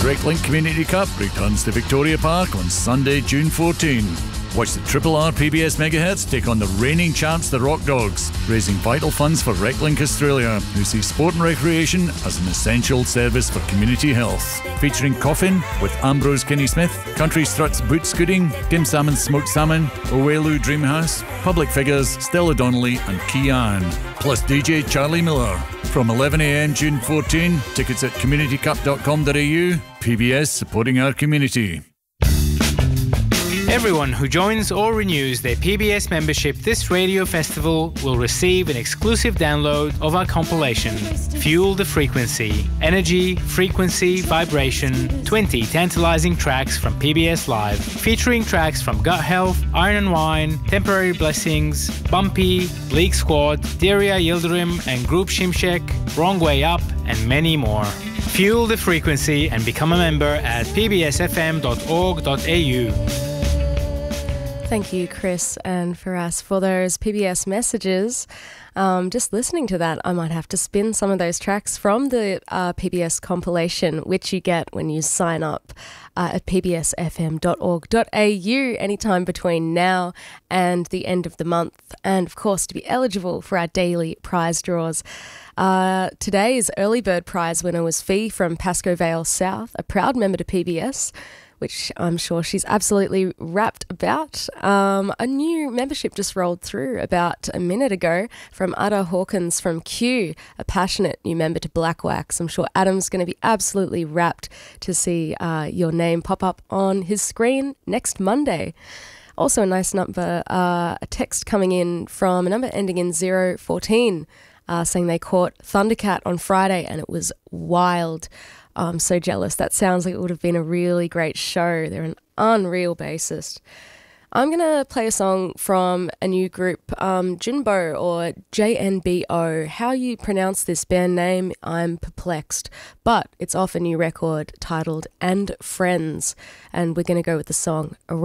Reclink Community Cup returns to Victoria Park on Sunday, June 14. Watch the Triple R PBS Megahertz take on the reigning champs, the Rock Dogs, raising vital funds for Reclink Australia, who see sport and recreation as an essential service for community health. Featuring Coffin with Ambrose Kinney-Smith, Country Struts Boot Scooting, Tim Salmon's Smoked Salmon, Owelu Dreamhouse, Public Figures, Stella Donnelly and Kian, plus DJ Charlie Miller. From 11am June 14, tickets at communitycup.com.au, PBS supporting our community. Everyone who joins or renews their PBS membership this radio festival will receive an exclusive download of our compilation, Fuel the Frequency, Energy, Frequency, Vibration, 20 tantalising tracks from PBS Live, featuring tracks from Gut Health, Iron and Wine, Temporary Blessings, Bumpy, Bleak Squad, Daria Yildirim and Group Shimshek, Wrong Way Up, and many more. Fuel the Frequency and become a member at pbsfm.org.au. Thank you, Chris and Firas, for those PBS messages. Just listening to that, I might have to spin some of those tracks from the PBS compilation, which you get when you sign up at pbsfm.org.au anytime between now and the end of the month. And, of course, to be eligible for our daily prize draws. Today's early bird prize winner was Fee from Pascoe Vale South, a proud member to PBS, which I'm sure she's absolutely rapt about. A new membership just rolled through about a minute ago from Ada Hawkins from Q, a passionate new member to Black Wax. I'm sure Adam's going to be absolutely rapt to see your name pop up on his screen next Monday. Also a nice number, a text coming in from a number ending in 014, saying they caught Thundercat on Friday and it was wild. I'm so jealous. That sounds like it would have been a really great show. They're an unreal bassist. I'm going to play a song from a new group, Junbo or JNBO. How you pronounce this band name, I'm perplexed. But it's off a new record titled And Friends. And we're going to go with the song Around.